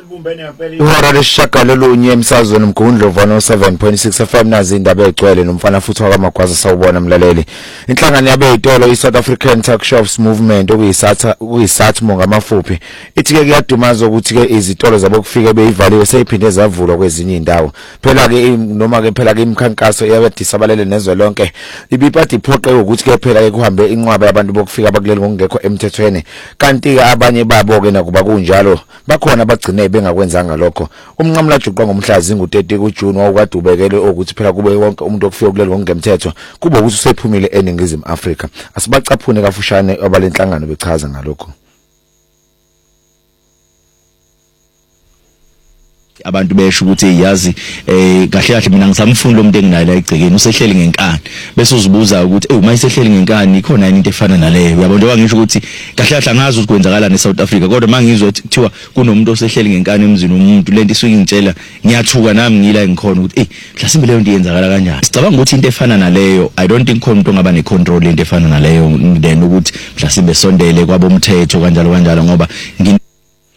Ihora lesishagalolunye emsazweni Mgundlovu 7.6 FM nazi indaba egcwele nomfana futhi wakamagwaza sawubona mlaleli. Inhlangano yabeyitolo iSouth African Tuck Shops Movement okuyisathu ngamafuphi ithi ke kuyadumaza ukuthi ke izitolo zabo kufike beyivaliwe seyiphinde zavulwa kwezinye indawo. Phela ke noma ke phela ke imikhankaso eyabedisabalele nezwe lonke ibiphathi iphoqe ukuthi ke phela ke kuhambe inqwaba yabantu bokufika bakuleli ngokungekho emthethweni. Kanti ke abanye babo ke nakuba kunjalo bakhona bagcine bengakwenzanga lokho. Umnqamla juqwa ngomhlazi ngo30 kuJune wakade ubekele ukuthi phela kube wonke umuntu okufika kuleli ngokungemthetho kube ukuthi usephumile eNingizimu Afrika. Asibacaphune kafushane abalenhlangano bechaza ngalokho. Abantu besho ukuthi yazi kahle kahle mina ngisamfuni lo muntu enginayo la egcekeni usehleli ngenkani bese uzibuza ukuthi uma isehleli ngenkani ikhona yini into efana naleyo yabo njengoba ngisho ukuthi kahle kahle angazi ukuthi kwenzakala neSouth Africa kodwa mangizwe kuthiwa kunomuntu osehleli ngenkani emzini womuntu lento isuke ingitshela ngiyathuka nami ngila ngikhona ukuthi mhlasimbe leyo into yenzakala kanjani. Sicabanga ukuthi into efana naleyo I don't think khona umuntu ongaba necontrol into efana naleyo then ukuthi mhlasimbe sondele kwabomthetho kanjalo ngoba